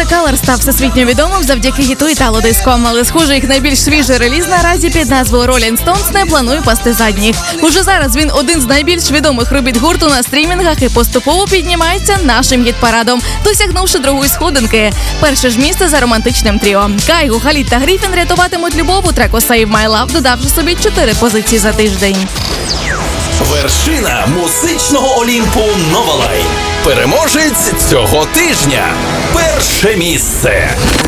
Color став всесвітньо відомим завдяки гіту італо-диско, але схоже, їх найбільш свіжий реліз наразі під назвою Rolling Stones не планує пасти задніх. Уже зараз він один з найбільш відомих робіт гурту на стрімінгах і поступово піднімається нашим гіт-парадом, досягнувши другої сходинки. Перше ж місце за романтичним тріо. Кайго, Халід та Гріфін рятуватимуть любов у треку Save My Love, додавши собі 4 позиції за тиждень. Вершина музичного Олімпу Новалай. Переможець цього тижня. Перше місце.